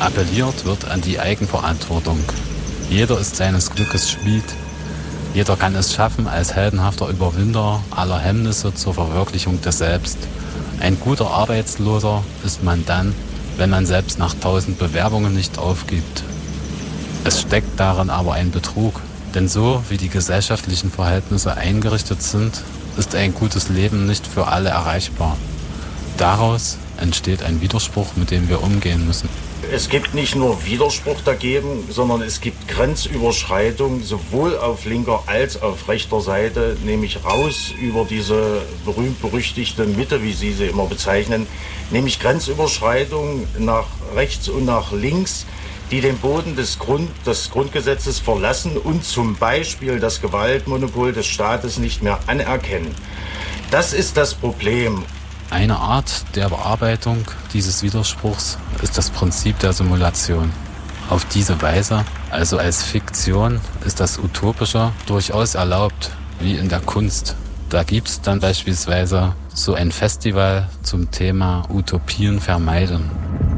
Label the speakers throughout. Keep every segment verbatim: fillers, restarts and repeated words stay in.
Speaker 1: Appelliert wird an die Eigenverantwortung. Jeder ist seines Glückes Schmied. Jeder kann es schaffen, als heldenhafter Überwinder aller Hemmnisse zur Verwirklichung des Selbst. Ein guter Arbeitsloser ist man dann, wenn man selbst nach tausend Bewerbungen nicht aufgibt. Es steckt darin aber ein Betrug, denn so wie die gesellschaftlichen Verhältnisse eingerichtet sind, ist ein gutes Leben nicht für alle erreichbar. Daraus entsteht ein Widerspruch, mit dem wir umgehen müssen.
Speaker 2: Es gibt nicht nur Widerspruch dagegen, sondern es gibt Grenzüberschreitung sowohl auf linker als auf rechter Seite, nämlich raus über diese berühmt-berüchtigte Mitte, wie Sie sie immer bezeichnen, nämlich Grenzüberschreitung nach rechts und nach links, die den Boden des, Grund, des Grundgesetzes verlassen und zum Beispiel das Gewaltmonopol des Staates nicht mehr anerkennen. Das ist das Problem.
Speaker 1: Eine Art der Bearbeitung dieses Widerspruchs ist das Prinzip der Simulation. Auf diese Weise, also als Fiktion, ist das Utopische durchaus erlaubt, wie in der Kunst. Da gibt es dann beispielsweise so ein Festival zum Thema Utopien vermeiden.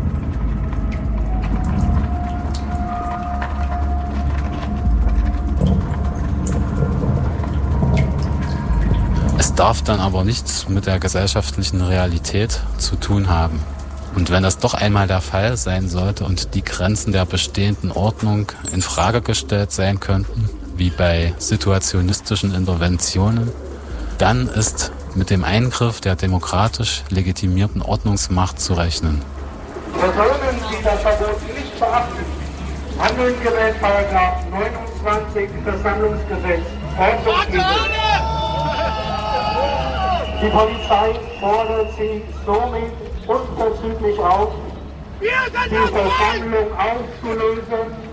Speaker 1: Es darf dann aber nichts mit der gesellschaftlichen Realität zu tun haben. Und wenn das doch einmal der Fall sein sollte und die Grenzen der bestehenden Ordnung in Frage gestellt sein könnten, wie bei situationistischen Interventionen, dann ist mit dem Eingriff der demokratisch legitimierten Ordnungsmacht zu rechnen.
Speaker 3: Versäumen Sie das Verbot nicht beachten. Handeln gemäß Paragraph neunundzwanzig Versammlungsgesetz. Ordnungsgesetz. Die Polizei fordert Sie somit unverzüglich auf, die Versammlung aufzulösen